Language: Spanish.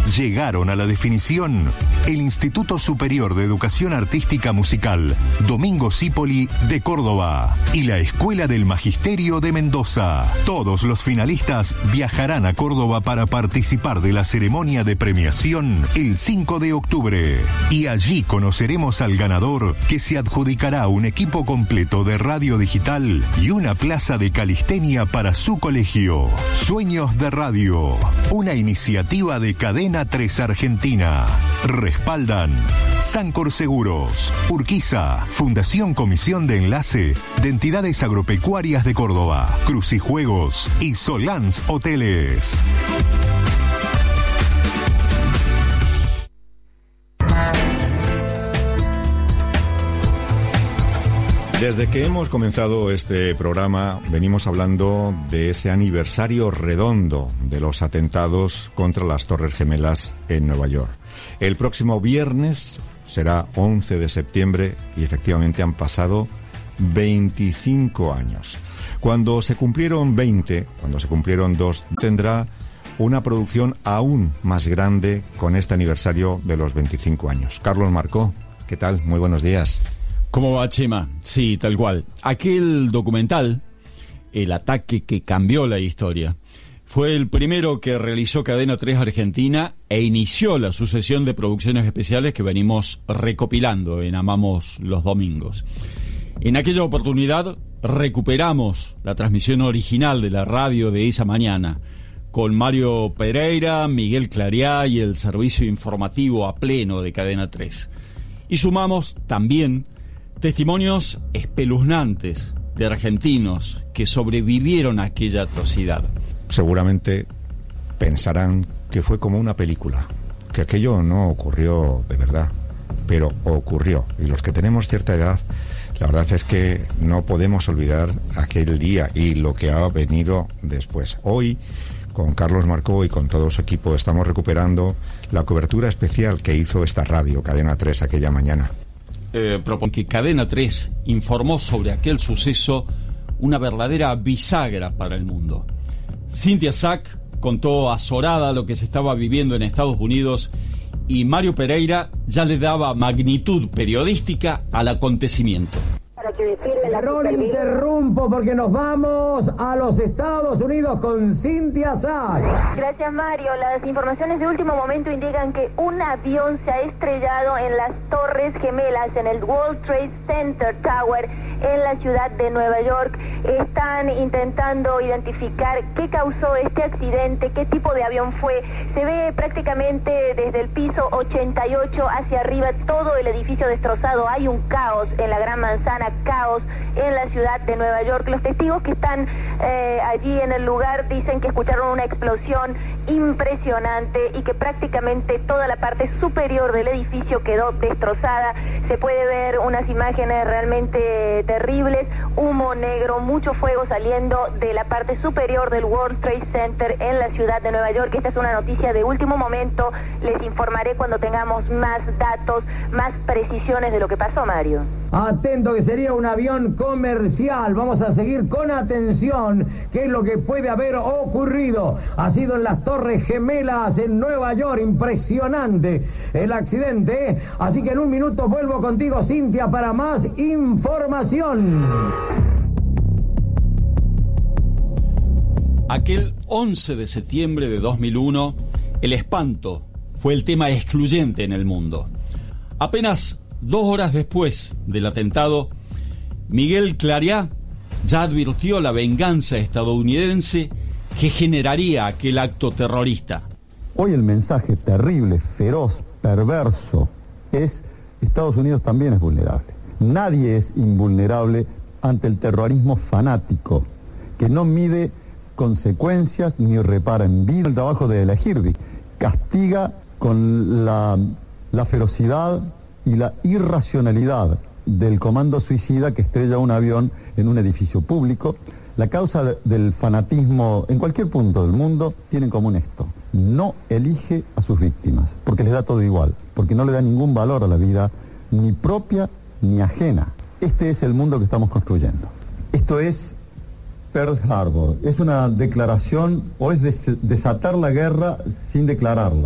llegaron a la definición el Instituto Superior de Educación Artística Musical Domingo Cipolli de Córdoba y la Escuela del Magisterio de Mendoza. Todos los finalistas viajarán a Córdoba para participar de la ceremonia de premiación el 5 de octubre. Y allí conoceremos al ganador, que se adjudicará un equipo completo de radio digital y una plaza de calistenia para su colegio. Sueños de Radio, una iniciativa de Cadena 3 Argentina. Respaldan Sancor Seguros, Urquiza, Fundación Comisión de Enlace de Entidades Agropecuarias de Córdoba, Crucijuegos y Solans Hoteles. Desde que hemos comenzado este programa venimos hablando de ese aniversario redondo de los atentados contra las Torres Gemelas en Nueva York. El próximo viernes será 11 de septiembre y efectivamente han pasado 25 años. Cuando se cumplieron 20, cuando se cumplieron 2, tendrá una producción aún más grande con este aniversario de los 25 años. Carlos Marcó, ¿qué tal? Muy buenos días. ¿Cómo va, Chema? Sí, tal cual. Aquel documental, El ataque que cambió la historia, fue el primero que realizó Cadena 3 Argentina e inició la sucesión de producciones especiales que venimos recopilando en Amamos los Domingos. En aquella oportunidad recuperamos la transmisión original de la radio de esa mañana, con Mario Pereira, Miguel Clariá y el servicio informativo a pleno de Cadena 3. Y sumamos también testimonios espeluznantes de argentinos que sobrevivieron a aquella atrocidad. Seguramente pensarán que fue como una película, que aquello no ocurrió de verdad, pero ocurrió. Y los que tenemos cierta edad, la verdad es que no podemos olvidar aquel día y lo que ha venido después. Hoy, con Carlos Marcó y con todo su equipo, estamos recuperando la cobertura especial que hizo esta radio, Cadena 3, aquella mañana. Que Cadena 3 informó sobre aquel suceso, una verdadera bisagra para el mundo. Cynthia Sack contó azorada lo que se estaba viviendo en Estados Unidos y Mario Pereira ya le daba magnitud periodística al acontecimiento. Error, interrumpo porque nos vamos a los Estados Unidos con Cynthia Sack. Gracias, Mario. Las informaciones de último momento indican que un avión se ha estrellado en las Torres Gemelas, en el World Trade Center Tower, en la ciudad de Nueva York. Están intentando identificar qué causó este accidente, qué tipo de avión fue. Se ve prácticamente desde el piso 88 hacia arriba todo el edificio destrozado. Hay un caos en la Gran Manzana, caos en la ciudad de Nueva York. Los testigos que están allí en el lugar dicen que escucharon una explosión impresionante y que prácticamente toda la parte superior del edificio quedó destrozada. Se puede ver unas imágenes realmente terribles, humo negro, mucho fuego saliendo de la parte superior del World Trade Center en la ciudad de Nueva York. Esta es una noticia de último momento. Les informaré cuando tengamos más datos, más precisiones de lo que pasó, Mario. Atento, que sería un avión comercial. Vamos a seguir con atención qué es lo que puede haber ocurrido. Ha sido en las Torres Gemelas en Nueva York. Impresionante el accidente. Así que en un minuto vuelvo contigo, Cynthia, para más información. Aquel 11 de septiembre de 2001, el espanto fue el tema excluyente en el mundo. Apenas 2 horas después del atentado, Miguel Clariá ya advirtió la venganza estadounidense que generaría aquel acto terrorista. Hoy el mensaje terrible, feroz, perverso es: Estados Unidos también es vulnerable. Nadie es invulnerable ante el terrorismo fanático, que no mide consecuencias ni repara en vida. El trabajo de la Hirdi castiga con la ferocidad y la irracionalidad del comando suicida que estrella un avión en un edificio público. La causa del fanatismo en cualquier punto del mundo tiene en común esto: no elige a sus víctimas, porque les da todo igual, porque no le da ningún valor a la vida, ni propia ni ajena. Este es el mundo que estamos construyendo. Esto es Pearl Harbor, es una declaración, o es desatar la guerra sin declararla.